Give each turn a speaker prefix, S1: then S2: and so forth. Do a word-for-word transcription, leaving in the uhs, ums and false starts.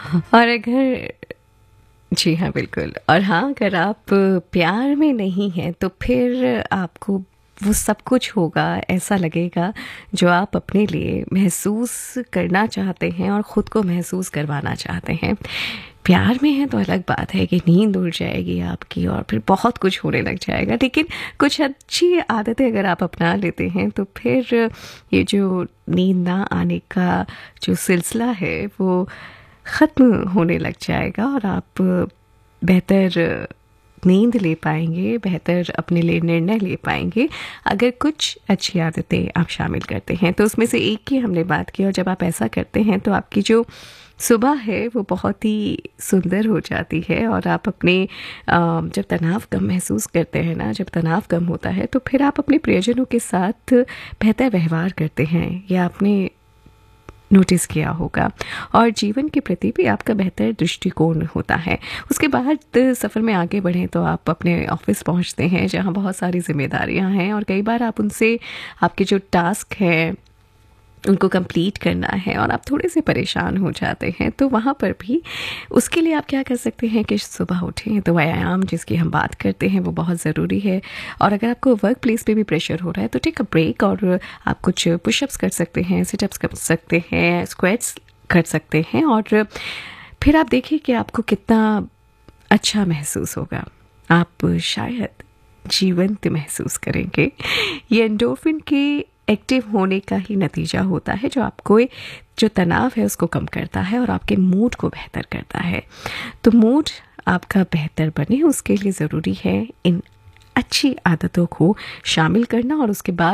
S1: और अगर जी हाँ, बिल्कुल। और हाँ, अगर आप प्यार में नहीं हैं तो फिर आपको वो सब कुछ होगा, ऐसा लगेगा जो आप अपने लिए महसूस करना चाहते हैं और ख़ुद को महसूस करवाना चाहते हैं। प्यार में हैं तो अलग बात है कि नींद उड़ जाएगी आपकी और फिर बहुत कुछ होने लग जाएगा, लेकिन कुछ अच्छी आदतें अगर आप अपना लेते हैं तो फिर ये जो नींद ना आने का जो सिलसिला है वो ख़त्म होने लग जाएगा और आप बेहतर नींद ले पाएंगे, बेहतर अपने लिए निर्णय ले पाएंगे अगर कुछ अच्छी आदतें आप शामिल करते हैं। तो उसमें से एक की हमने बात की, और जब आप ऐसा करते हैं तो आपकी जो सुबह है वो बहुत ही सुंदर हो जाती है और आप अपने जब तनाव कम महसूस करते हैं ना, जब तनाव कम होता है तो फिर आप अपने प्रियजनों के साथ बेहतर व्यवहार करते हैं, या आपने नोटिस किया होगा, और जीवन के प्रति भी आपका बेहतर दृष्टिकोण होता है। उसके बाद सफ़र में आगे बढ़ें तो आप अपने ऑफिस पहुंचते हैं जहां बहुत सारी जिम्मेदारियां हैं, और कई बार आप उनसे आपके जो टास्क हैं उनको कंप्लीट करना है और आप थोड़े से परेशान हो जाते हैं। तो वहाँ पर भी उसके लिए आप क्या कर सकते हैं कि सुबह उठें तो व्यायाम जिसकी हम बात करते हैं वो बहुत ज़रूरी है। और अगर आपको वर्क प्लेस पे भी प्रेशर हो रहा है तो टेक अ ब्रेक और आप कुछ पुशअप्स कर सकते हैं, सिटअप्स कर सकते हैं, स्क्वाट्स कर सकते हैं, और फिर आप देखिए कि आपको कितना अच्छा महसूस होगा। आप शायद जीवंत महसूस करेंगे। ये एंडोर्फिन के एक्टिव होने का ही नतीजा होता है जो आपको जो तनाव है उसको कम करता है और आपके मूड को बेहतर करता है। तो मूड आपका बेहतर बने उसके लिए ज़रूरी है इन अच्छी आदतों को शामिल करना, और उसके बाद